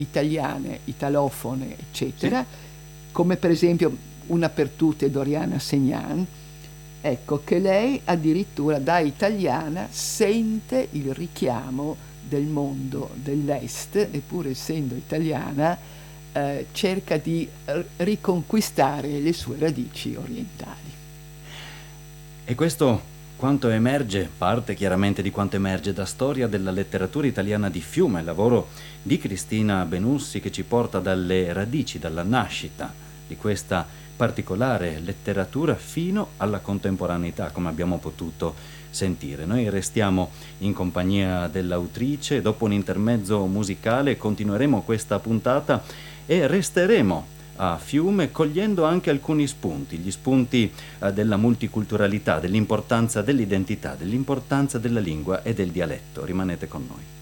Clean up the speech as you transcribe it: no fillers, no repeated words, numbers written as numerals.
italiane, italofone, eccetera, come per esempio una per tutte Doriana Segnan, ecco che lei addirittura da italiana sente il richiamo del mondo dell'Est, e pur essendo italiana cerca di riconquistare le sue radici orientali. E questo quanto emerge, parte chiaramente di quanto emerge da Storia della letteratura italiana di Fiume, il lavoro di Cristina Benussi che ci porta dalle radici, dalla nascita di questa particolare letteratura fino alla contemporaneità, come abbiamo potuto sentire. Noi restiamo in compagnia dell'autrice, dopo un intermezzo musicale continueremo questa puntata e resteremo a Fiume, cogliendo anche alcuni spunti, gli spunti della multiculturalità, dell'importanza dell'identità, dell'importanza della lingua e del dialetto. Rimanete con noi.